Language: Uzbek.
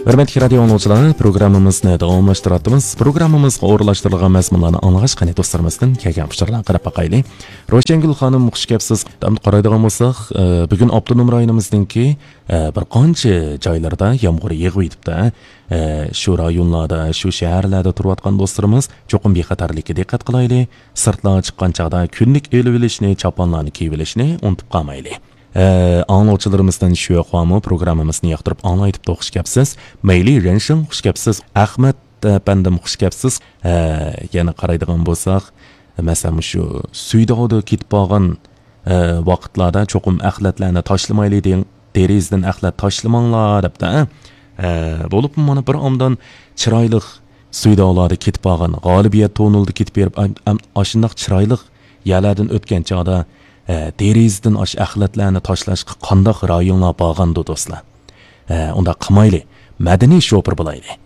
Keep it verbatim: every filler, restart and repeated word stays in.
Hörmətli radio dinləyicilər, proqramımızı davamlaşdırırdıq. Proqramımızda o'rinlashtirilgan mazmunlarni anlash qani do'stlarimizdan kelgan fikrlarni qarab baqayli. Ro'shangul xonim xush kelibsiz. Dam qaraydigan bo'lsak, bugun avtonom rayonimizdagi bir qancha joylarda yomg'ir yig'ib yetibdi. Shu rayonlarda, shu shaharlarda turayotgan do'stlarimiz cho'qim bexatarlikka diqqat qilayli. Sirtlarga chiqqan chaqda kunlik elib olishni, choponlarni kiyib olishni unutib qolmayli. Anlayıcılarımızdan şu yoxamı programımızı yaxtırıb anlayıp da hoş gəpsiz. Meyli Renşin hoş gəpsiz. Ahmet bendim hoş gəpsiz. Yani qaraydigan bolsaq, məsələn şu suydağıda ketib bağın vaqtlarda çoxum əxlətlərini taşlamaylı deyin. Derizdən əxlət taşlamanglar deb də. Bo'lib mana bir amdan chiroyliq suydağlarda ketib bağın, g'olibiyat tonuldu ketib berib, aşındaq chiroyliq yerlardan o'tgan chaqda derizdən aş əxlətlərini taşlashqa qandaq rayonlar bağandı dostlar. Onda qımaylı, mədəni şopur bulaydı.